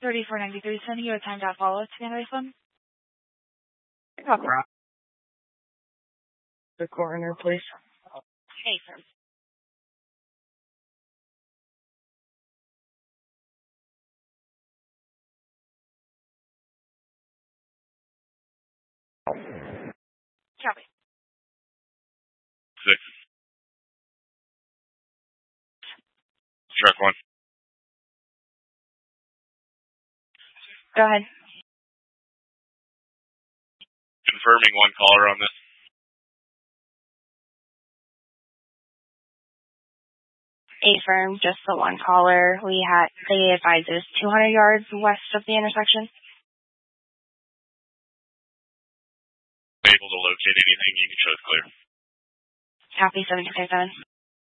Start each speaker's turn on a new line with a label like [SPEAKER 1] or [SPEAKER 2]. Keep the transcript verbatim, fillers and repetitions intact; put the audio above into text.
[SPEAKER 1] thirty-four ninety-three, sending you a timed out follow-up to the phone.
[SPEAKER 2] The coroner, please.
[SPEAKER 1] Hey, firm. Copy.
[SPEAKER 3] Six. Truck one.
[SPEAKER 1] Go ahead.
[SPEAKER 3] Confirming one caller on this.
[SPEAKER 1] A firm, just the one caller. We had, they advised us two hundred yards west of the intersection.
[SPEAKER 3] Able to locate anything, you can show us clear.
[SPEAKER 1] Copy seven two seven.